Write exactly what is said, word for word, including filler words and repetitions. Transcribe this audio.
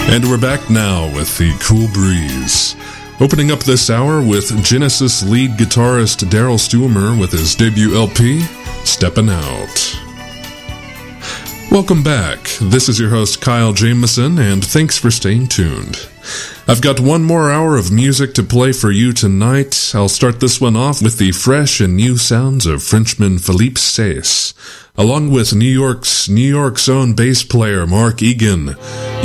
And we're back now with the Cool Breeze. Opening up this hour with Genesis lead guitarist Daryl Stuermer with his debut L P, Steppin' Out. Welcome back. This is your host Kyle Jameson, and thanks for staying tuned. I've got one more hour of music to play for you tonight. I'll start this one off with the fresh and new sounds of Frenchman Philippe Saisse, along with New York's New York's own bass player Mark Egan.